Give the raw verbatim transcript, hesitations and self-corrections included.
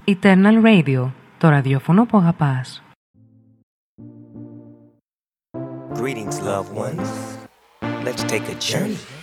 Eternal Radio, το ραδιόφωνο που αγαπάς. Greetings, loved ones. Let's take a journey